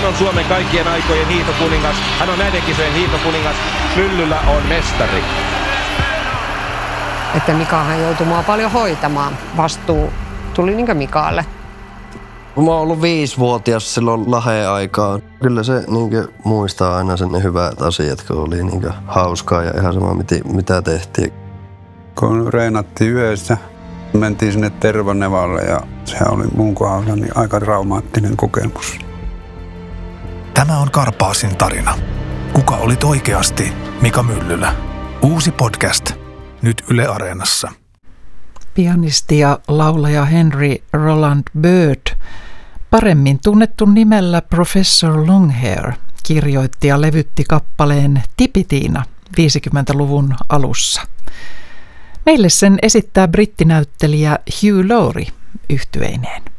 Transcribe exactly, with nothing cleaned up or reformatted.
Hän on Suomen kaikkien aikojen hiihtokuningas. Hän on näiden kisojen hiihtokuningas. Myllylä on mestari. Että Mikahan joutui mua paljon hoitamaan. Vastuu tuli niinkö Mikaalle? Mä oon ollut viisivuotias silloin Laheen aikaan. Kyllä se niinkö muistaa aina sen ne hyvät asiat, kun oli niinkö hauskaa ja ihan sama mitä tehtiin. Kun reenattiin yhdessä, mentiin sinne Tervanevalle ja se oli mun kohdalla niin aika traumaattinen kokemus. Tämä on Karpaasin tarina. Kuka olit oikeasti Mika Myllylä? Uusi podcast. Nyt Yle Areenassa. Pianisti ja laulaja Henry Roland Bird, paremmin tunnettu nimellä Professor Longhair, kirjoitti ja levytti kappaleen Tipitiina viisikymmentäluvun alussa. Meille sen esittää brittinäyttelijä Hugh Laurie yhtyeineen.